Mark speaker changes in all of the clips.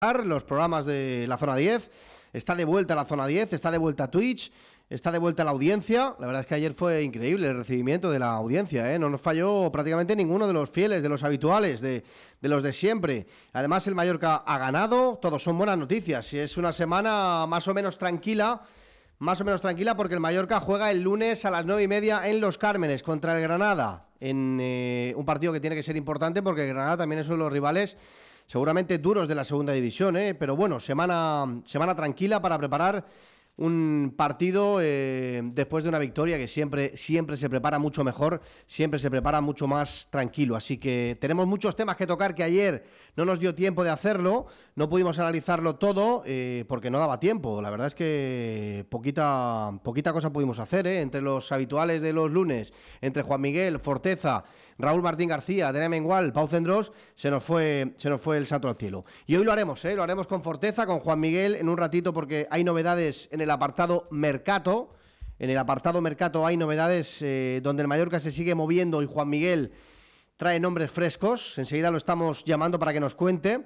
Speaker 1: Los programas de la Zona 10, está de vuelta la Zona 10, está de vuelta Twitch, está de vuelta la audiencia. La verdad es que ayer fue increíble el recibimiento de la audiencia, ¿eh? No nos falló prácticamente ninguno de los fieles, de los habituales, de los de siempre. Además el Mallorca ha ganado, todos son buenas noticias y es una semana más o menos tranquila porque el Mallorca juega el lunes a las 9:30 en Los Cármenes contra el Granada, en un partido que tiene que ser importante porque el Granada también es uno de los rivales seguramente duros de la segunda división, pero bueno, semana tranquila para preparar un partido después de una victoria que siempre se prepara mucho mejor, siempre se prepara mucho más tranquilo. Así que tenemos muchos temas que tocar que ayer no nos dio tiempo de hacerlo, no pudimos analizarlo todo porque no daba tiempo. La verdad es que poquita cosa pudimos hacer, entre los habituales de los lunes, entre Juan Miguel, Forteza, Raúl Martín García, Dena Mengual, Pau Cendrós, se nos fue el santo al cielo. Y hoy lo haremos con Forteza, con Juan Miguel en un ratito porque hay novedades en el apartado Mercato. En el apartado Mercato hay novedades donde el Mallorca se sigue moviendo y Juan Miguel trae nombres frescos. Enseguida lo estamos llamando para que nos cuente.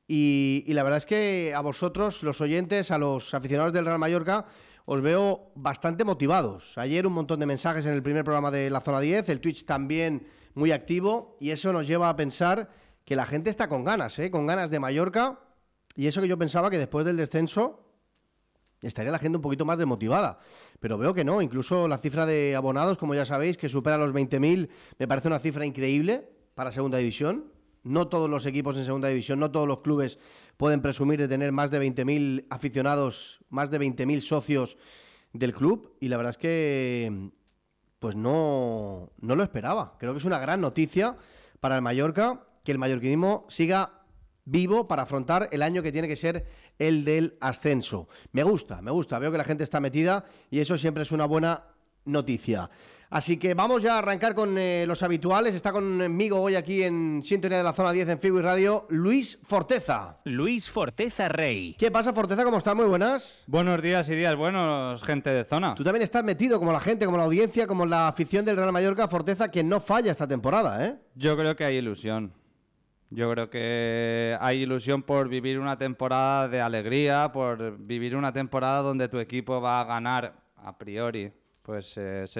Speaker 1: Y la verdad es que a vosotros, los oyentes, a los aficionados del Real Mallorca, os veo bastante motivados. Ayer un montón de mensajes en el primer programa de la Zona 10, el Twitch también muy activo, y eso nos lleva a pensar que la gente está con ganas de Mallorca, y eso que yo pensaba que después del descenso estaría la gente un poquito más desmotivada, pero veo que no. Incluso la cifra de abonados, como ya sabéis, que supera los 20.000, me parece una cifra increíble para segunda división. No todos los equipos en segunda división, no todos los clubes pueden presumir de tener más de 20.000 aficionados, más de 20.000 socios del club, y la verdad es que pues no lo esperaba. Creo que es una gran noticia para el Mallorca que el mallorquinismo siga vivo para afrontar el año que tiene que ser el del ascenso. Me gusta, veo que la gente está metida y eso siempre es una buena noticia. Así que vamos ya a arrancar con los habituales. Está conmigo hoy aquí en Sintonía de la Zona 10 en Figo y Radio, Luis Forteza.
Speaker 2: Luis Forteza Rey.
Speaker 1: ¿Qué pasa, Forteza? ¿Cómo estás? Muy buenas.
Speaker 3: Buenos días y días buenos, gente de zona.
Speaker 1: Tú también estás metido, como la gente, como la audiencia, como la afición del Real Mallorca, Forteza, que no falla esta temporada, ¿eh?
Speaker 3: Yo creo que hay ilusión. Yo creo que hay ilusión por vivir una temporada de alegría, por vivir una temporada donde tu equipo va a ganar a priori pues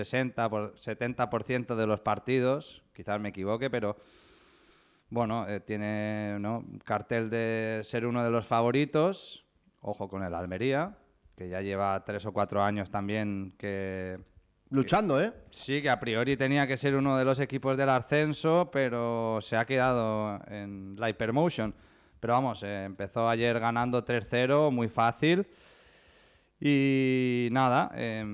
Speaker 3: 70% de los partidos. Quizás me equivoque, pero bueno, tiene cartel de ser uno de los favoritos. Ojo con el Almería, que ya lleva 3 o 4 años también
Speaker 1: luchando,
Speaker 3: Sí, que a priori tenía que ser uno de los equipos del ascenso, pero se ha quedado en la Hypermotion. Pero vamos, empezó ayer ganando 3-0, muy fácil. Y nada,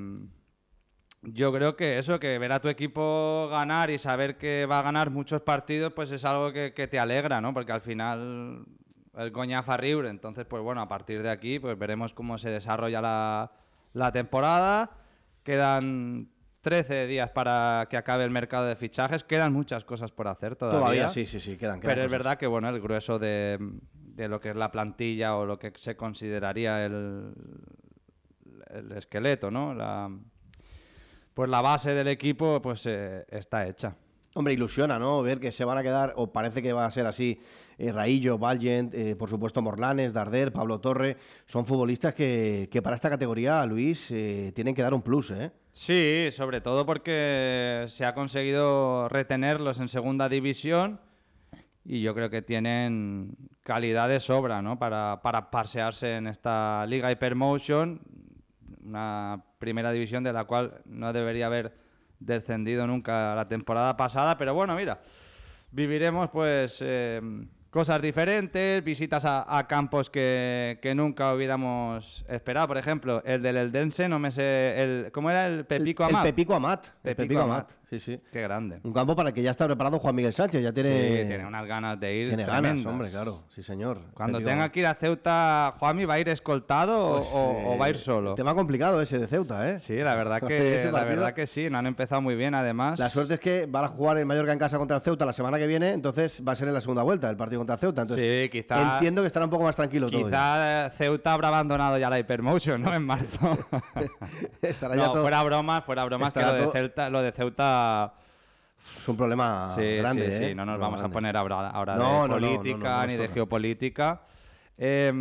Speaker 3: yo creo que eso, que ver a tu equipo ganar y saber que va a ganar muchos partidos, pues es algo que te alegra, ¿no? Porque al final el coña fa riure. Entonces, pues bueno, a partir de aquí pues veremos cómo se desarrolla la temporada. Quedan 13 días para que acabe el mercado de fichajes. Quedan muchas cosas por hacer todavía.
Speaker 1: Sí, quedan
Speaker 3: Pero
Speaker 1: cosas.
Speaker 3: Es verdad que bueno, el grueso de lo que es la plantilla o lo que se consideraría el esqueleto, ¿no? Pues la base del equipo pues está hecha.
Speaker 1: Hombre, ilusiona, ¿no? Ver que se van a quedar, o parece que va a ser así, Raillo, Valgent, por supuesto Morlanes, Darder, Pablo Torre, son futbolistas que para esta categoría, Luis, tienen que dar un plus, ¿eh?
Speaker 3: Sí, sobre todo porque se ha conseguido retenerlos en segunda división y yo creo que tienen calidad de sobra, ¿no? Para pasearse en esta Liga Hypermotion, una primera división de la cual no debería haber descendido nunca la temporada pasada, pero bueno, mira, viviremos pues cosas diferentes, visitas a campos que nunca hubiéramos esperado. Por ejemplo, el del Eldense, no me sé, ¿cómo era? El Pepico Amat.
Speaker 1: El Pepico Amat. Sí.
Speaker 3: Qué grande.
Speaker 1: Un campo para el que ya está preparado Juan Miguel Sánchez, ya tiene...
Speaker 3: Sí, tiene unas ganas de ir.
Speaker 1: Tiene
Speaker 3: tremendas.
Speaker 1: ganas, hombre, claro, sí señor.
Speaker 3: Cuando
Speaker 1: Pepico
Speaker 3: tenga
Speaker 1: Amat.
Speaker 3: que ir a Ceuta, Juanmi, ¿va a ir escoltado
Speaker 1: Pues,
Speaker 3: o va a ir solo?
Speaker 1: Tema complicado ese de Ceuta, ¿eh?
Speaker 3: Sí, la verdad que sí, no han empezado muy bien, además.
Speaker 1: La suerte es que van a jugar el Mallorca en casa contra el Ceuta la semana que viene, entonces va a ser en la segunda vuelta el partido contra el Ceuta. Entonces,
Speaker 3: sí, quizá...
Speaker 1: entiendo que estará un poco más tranquilo todo.
Speaker 3: Quizá Ceuta habrá abandonado ya la Hypermotion, ¿no? En marzo.
Speaker 1: Estará ya todo...
Speaker 3: fuera bromas, que lo de Ceuta...
Speaker 1: Es un problema grande,
Speaker 3: sí, no nos vamos
Speaker 1: grande.
Speaker 3: a poner ahora
Speaker 1: No,
Speaker 3: de política
Speaker 1: no,
Speaker 3: ni de geopolítica.